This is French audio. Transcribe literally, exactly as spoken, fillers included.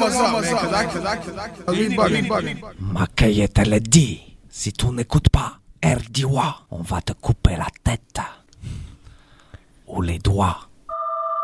Ma Kay te l'a dit, si tu n'écoutes pas Erdiwa, on va te couper la tête ou les doigts.